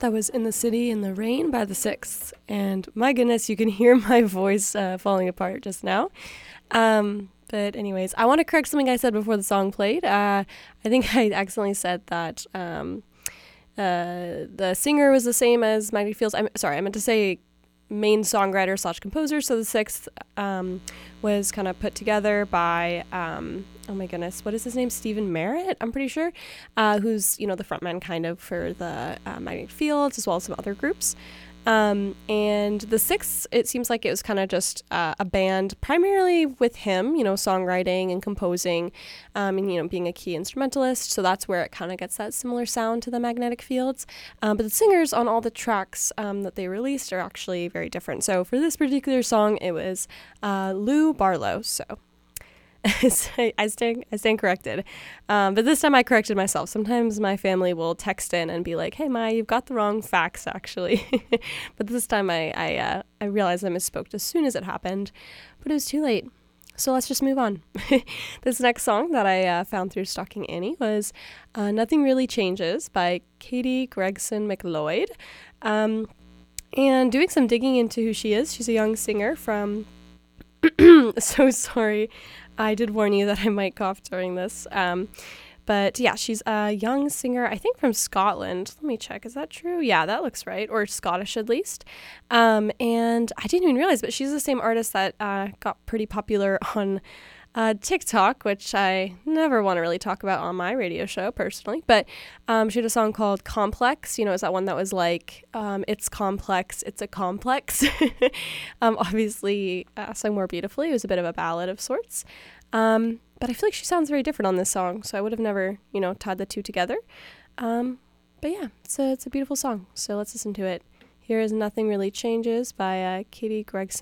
That was In the City in the Rain by The Sixth. And my goodness, you can hear my voice falling apart just now. But anyways, I want to correct something I said before the song played. I think I accidentally said that the singer was the same as Magnetic Fields. I'm sorry, I meant to say main songwriter / composer. So The Sixth was kind of put together by, oh my goodness, what is his name? Stephen Merritt, I'm pretty sure, who's, the frontman kind of for the Magnetic Fields as well as some other groups. And The Sixth, it seems like it was kind of just a band primarily with him, songwriting and composing, and, being a key instrumentalist. So that's where it kind of gets that similar sound to the Magnetic Fields. But the singers on all the tracks that they released are actually very different. So for this particular song, it was Lou Barlow. So I stand corrected. But this time I corrected myself. Sometimes my family will text in and be like, "Hey, Ma, you've got the wrong facts, actually." But this time I realized I misspoke as soon as it happened, but it was too late. So let's just move on. This next song that I found through Stalking Annie was Nothing Really Changes by Katie Gregson McLeod. And doing some digging into who she is, she's a young singer from... So sorry. I did warn you that I might cough during this. But yeah, she's a young singer, I think from Scotland. Let me check. Is that true? Yeah, that looks right. Or Scottish at least. And I didn't even realize, but she's the same artist that got pretty popular on TikTok, which I never want to really talk about on my radio show personally. But she had a song called Complex. Is that one that was like, it's complex, it's a complex. Obviously, sung more beautifully. It was a bit of a ballad of sorts. But I feel like she sounds very different on this song, so I would have never, tied the two together. But yeah, it's a beautiful song, so let's listen to it. Here is Nothing Really Changes by Katie Gregson